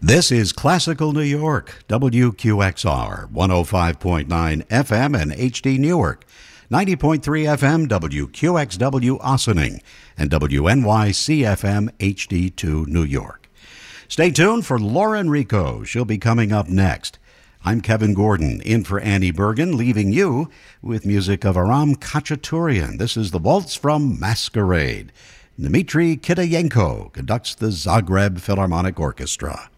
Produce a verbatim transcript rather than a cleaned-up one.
This is Classical New York, W Q X R, one oh five point nine F M and H D Newark, ninety point three F M W Q X W Ossining, and W N Y C F M H D two New York. Stay tuned for Lauren Rico. She'll be coming up next. I'm Kevin Gordon, in for Annie Bergen, leaving you with music of Aram Khachaturian. This is the waltz from Masquerade. Dmitry Kitayenko conducts the Zagreb Philharmonic Orchestra.